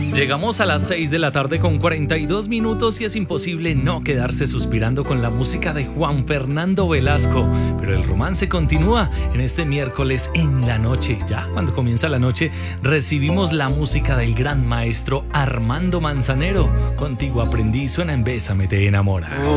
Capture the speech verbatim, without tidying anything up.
Llegamos a las seis de la tarde con cuarenta y dos minutos y es imposible no quedarse suspirando con la música de Juan Fernando Velasco. Pero el romance continúa en este miércoles en la noche. Ya cuando comienza la noche recibimos la música del gran maestro Armando Manzanero. Contigo aprendí, suena en Bésame te enamora.